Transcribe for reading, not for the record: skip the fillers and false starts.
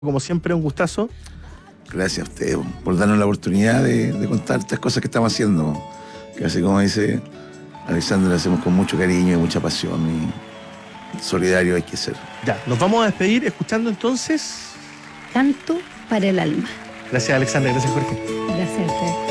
Como siempre, un gustazo. Gracias a ustedes por darnos la oportunidad de contar estas cosas que estamos haciendo. Que así como dice Alexander, lo hacemos con mucho cariño y mucha pasión. Y solidario hay que ser. Ya, nos vamos a despedir escuchando entonces. Canto para el alma. Gracias, Alexander. Gracias, Jorge. Gracias a ustedes.